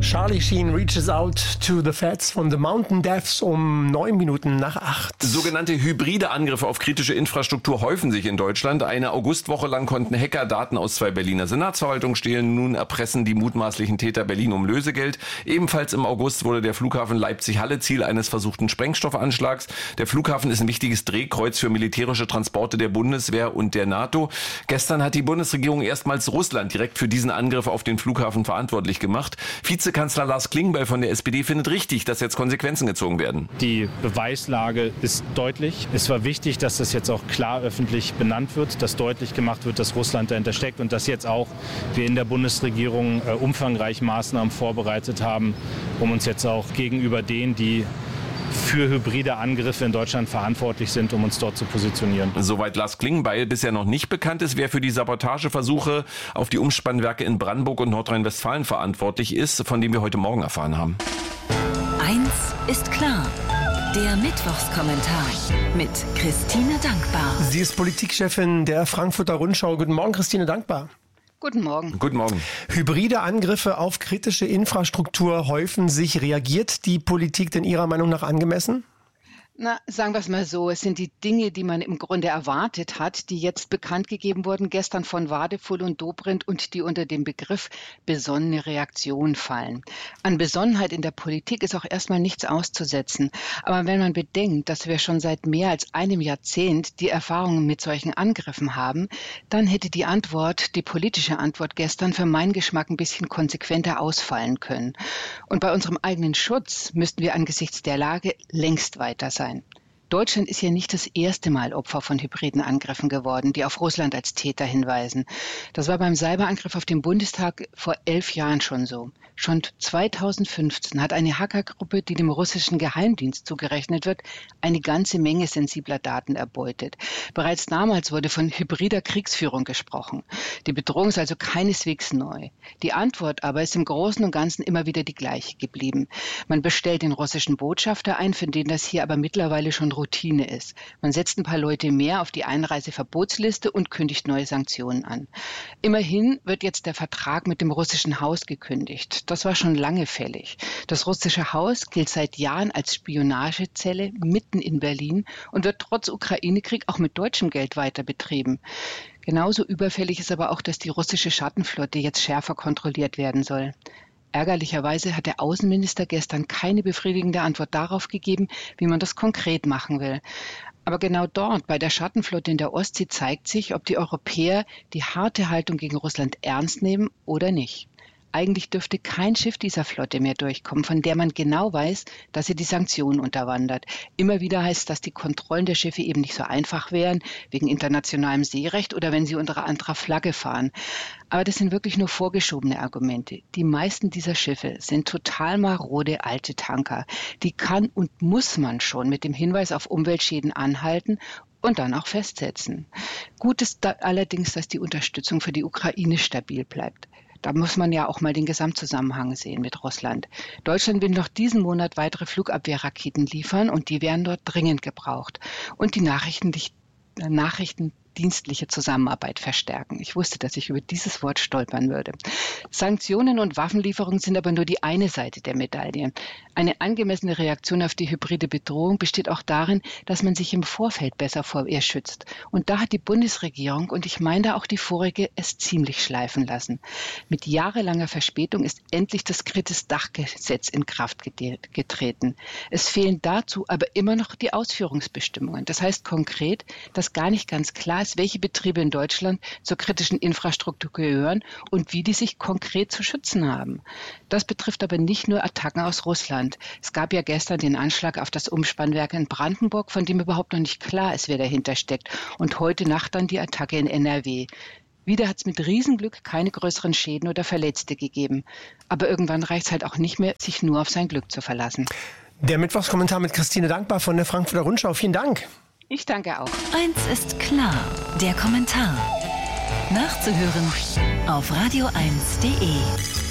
Charlie Sheen reaches out to the feds von The Mountain Deaths um 8:09. Sogenannte hybride Angriffe auf kritische Infrastruktur häufen sich in Deutschland. Eine Augustwoche lang konnten Hacker Daten aus 2 Berliner Senatsverwaltungen stehlen. Nun erpressen die mutmaßlichen Täter Berlin um Lösegeld. Ebenfalls im August wurde der Flughafen Leipzig-Halle Ziel eines versuchten Sprengstoffanschlags. Der Flughafen ist ein wichtiges Drehkreuz für militärische Transporte der Bundeswehr und der NATO. Gestern hat die Bundesregierung erstmals Russland direkt für diesen Angriff auf den Flughafen verantwortlich gemacht. Vizekanzler Lars Klingbeil von der SPD findet richtig, dass jetzt Konsequenzen gezogen werden. Die Beweislage ist deutlich. Es war wichtig, dass das jetzt auch klar öffentlich benannt wird, dass deutlich gemacht wird, dass Russland dahinter steckt und dass jetzt auch wir in der Bundesregierung umfangreich Maßnahmen vorbereitet haben, um uns jetzt auch gegenüber denen, die für hybride Angriffe in Deutschland verantwortlich sind, um uns dort zu positionieren. Soweit Lars Klingbeil. Bisher noch nicht bekannt ist, wer für die Sabotageversuche auf die Umspannwerke in Brandenburg und Nordrhein-Westfalen verantwortlich ist, von dem wir heute Morgen erfahren haben. Eins ist klar. Der Mittwochskommentar mit Christine Dankbar. Sie ist Politikchefin der Frankfurter Rundschau. Guten Morgen, Christine Dankbar. Guten Morgen. Guten Morgen. Hybride Angriffe auf kritische Infrastruktur häufen sich. Reagiert die Politik denn Ihrer Meinung nach angemessen? Na, sagen wir es mal so, es sind die Dinge, die man im Grunde erwartet hat, die jetzt bekannt gegeben wurden, gestern von Wadefull und Dobrindt und die unter dem Begriff besonnene Reaktion fallen. An Besonnenheit in der Politik ist auch erstmal nichts auszusetzen. Aber wenn man bedenkt, dass wir schon seit mehr als einem Jahrzehnt die Erfahrungen mit solchen Angriffen haben, dann hätte die politische Antwort gestern für meinen Geschmack ein bisschen konsequenter ausfallen können. Und bei unserem eigenen Schutz müssten wir angesichts der Lage längst weiter sein. Deutschland ist ja nicht das erste Mal Opfer von hybriden Angriffen geworden, die auf Russland als Täter hinweisen. Das war beim Cyberangriff auf den Bundestag vor 11 Jahren schon so. Schon 2015 hat eine Hackergruppe, die dem russischen Geheimdienst zugerechnet wird, eine ganze Menge sensibler Daten erbeutet. Bereits damals wurde von hybrider Kriegsführung gesprochen. Die Bedrohung ist also keineswegs neu. Die Antwort aber ist im Großen und Ganzen immer wieder die gleiche geblieben. Man bestellt den russischen Botschafter ein, für den das hier aber mittlerweile schon Routine ist. Man setzt ein paar Leute mehr auf die Einreiseverbotsliste und kündigt neue Sanktionen an. Immerhin wird jetzt der Vertrag mit dem russischen Haus gekündigt. Das war schon lange fällig. Das russische Haus gilt seit Jahren als Spionagezelle mitten in Berlin und wird trotz Ukraine-Krieg auch mit deutschem Geld weiter betrieben. Genauso überfällig ist aber auch, dass die russische Schattenflotte jetzt schärfer kontrolliert werden soll. Ärgerlicherweise hat der Außenminister gestern keine befriedigende Antwort darauf gegeben, wie man das konkret machen will. Aber genau dort, bei der Schattenflotte in der Ostsee, zeigt sich, ob die Europäer die harte Haltung gegen Russland ernst nehmen oder nicht. Eigentlich dürfte kein Schiff dieser Flotte mehr durchkommen, von der man genau weiß, dass sie die Sanktionen unterwandert. Immer wieder heißt es, dass die Kontrollen der Schiffe eben nicht so einfach wären, wegen internationalem Seerecht oder wenn sie unter anderer Flagge fahren. Aber das sind wirklich nur vorgeschobene Argumente. Die meisten dieser Schiffe sind total marode alte Tanker. Die kann und muss man schon mit dem Hinweis auf Umweltschäden anhalten und dann auch festsetzen. Gut ist allerdings, dass die Unterstützung für die Ukraine stabil bleibt. Da muss man ja auch mal den Gesamtzusammenhang sehen mit Russland. Deutschland will noch diesen Monat weitere Flugabwehrraketen liefern und die werden dort dringend gebraucht. Und die nachrichtendienstliche Zusammenarbeit verstärken. Ich wusste, dass ich über dieses Wort stolpern würde. Sanktionen und Waffenlieferungen sind aber nur die eine Seite der Medaille. Eine angemessene Reaktion auf die hybride Bedrohung besteht auch darin, dass man sich im Vorfeld besser vor ihr schützt. Und da hat die Bundesregierung, und ich meine auch die vorige, es ziemlich schleifen lassen. Mit jahrelanger Verspätung ist endlich das Kritis-Dach-Gesetz in Kraft getreten. Es fehlen dazu aber immer noch die Ausführungsbestimmungen. Das heißt konkret, dass gar nicht ganz klar ist, welche Betriebe in Deutschland zur kritischen Infrastruktur gehören und wie die sich konkret zu schützen haben. Das betrifft aber nicht nur Attacken aus Russland. Es gab ja gestern den Anschlag auf das Umspannwerk in Brandenburg, von dem überhaupt noch nicht klar ist, wer dahinter steckt. Und heute Nacht dann die Attacke in NRW. Wieder hat es mit Riesenglück keine größeren Schäden oder Verletzte gegeben. Aber irgendwann reicht es halt auch nicht mehr, sich nur auf sein Glück zu verlassen. Der Mittwochskommentar mit Christine Dankbar von der Frankfurter Rundschau. Vielen Dank. Ich danke auch. Eins ist klar, der Kommentar. Nachzuhören auf radio1.de.